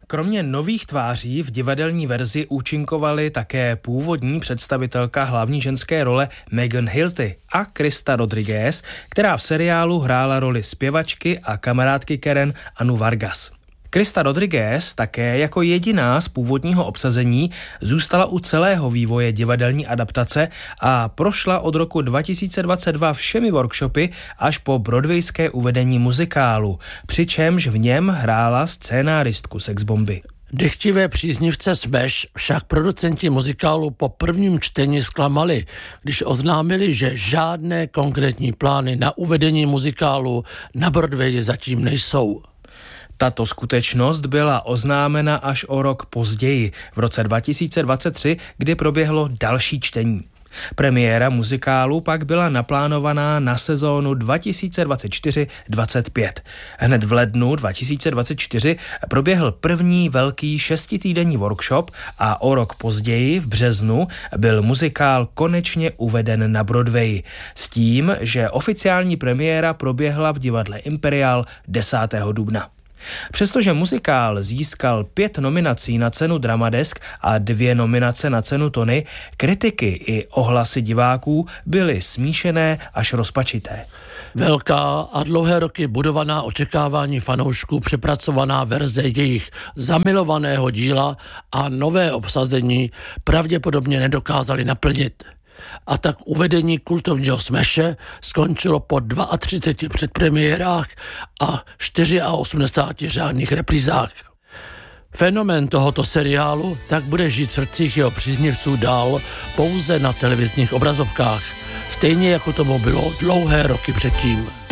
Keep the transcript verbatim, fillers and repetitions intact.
Kromě nových tváří v divadelní verzi účinkovaly také původní představitelka hlavní ženské role Megan Hilty a Krista Rodriguez, která v seriálu hrála roli zpěvačky a kamarádky Karen Anu Vargas. Krista Rodriguez také jako jediná z původního obsazení zůstala u celého vývoje divadelní adaptace a prošla od roku dva tisíce dvacet dva všemi workshopy až po broadwayské uvedení muzikálu, přičemž v něm hrála scénáristku sexbomby. Dychtivé příznivce Smash však producenti muzikálu po prvním čtení zklamali, když oznámili, že žádné konkrétní plány na uvedení muzikálu na Broadwayi zatím nejsou. Tato skutečnost byla oznámena až o rok později, v roce dva tisíce dvacet tři, kdy proběhlo další čtení. Premiéra muzikálu pak byla naplánovaná na sezónu dva tisíce dvacet čtyři dvacet pět. Hned v lednu dva tisíce dvacet čtyři proběhl první velký šestitýdenní workshop a o rok později, v březnu, byl muzikál konečně uveden na Broadway. S tím, že oficiální premiéra proběhla v divadle Imperial desátého dubna. Přestože muzikál získal pět nominací na cenu Dramadesk a dvě nominace na cenu Tony, kritiky i ohlasy diváků byly smíšené až rozpačité. Velká a dlouhé roky budovaná očekávání fanoušků, přepracovaná verze jejich zamilovaného díla a nové obsazení pravděpodobně nedokázali naplnit. A tak uvedení kultovního Smashe skončilo po třiceti dvou předpremiérách a osmdesáti čtyřech řádných reprízách. Fenomén tohoto seriálu tak bude žít v srdcích jeho příznivců dál pouze na televizních obrazovkách, stejně jako tomu bylo dlouhé roky předtím.